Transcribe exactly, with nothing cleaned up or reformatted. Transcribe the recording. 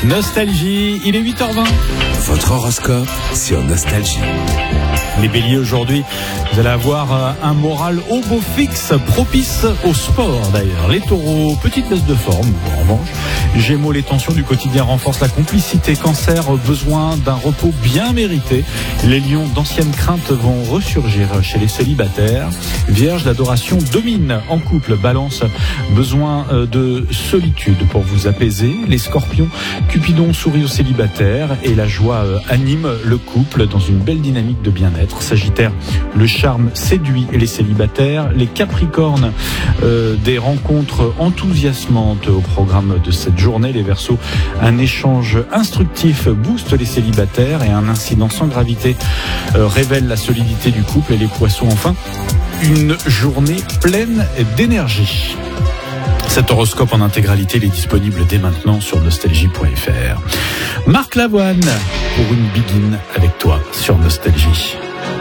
Nostalgie, il est huit heures vingt. Votre horoscope sur Nostalgie. Les béliers, aujourd'hui, vous allez avoir un moral au beau fixe, propice au sport d'ailleurs. Les taureaux, petite baisse de forme, en revanche. Gémeaux, les tensions du quotidien renforcent la complicité. Cancer, besoin d'un repos bien mérité. Les lions, d'anciennes craintes vont ressurgir chez les célibataires. Vierge, l'adoration domine en couple. Balance, besoin de solitude pour vous apaiser. Les scorpions, Cupidon sourit aux célibataires et la joie anime le couple dans une belle dynamique de bien-être. Sagittaire, le charme séduit les célibataires. Les capricornes, euh, des rencontres enthousiasmantes au programme de cette journée. Les Verseaux, un échange instructif booste les célibataires et un incident sans gravité euh, révèle la solidité du couple. Et les Poissons, enfin, une journée pleine d'énergie. Cet horoscope en intégralité, il est disponible dès maintenant sur nostalgie point f r. Marc Lavoine pour une begin avec toi sur Nostalgie.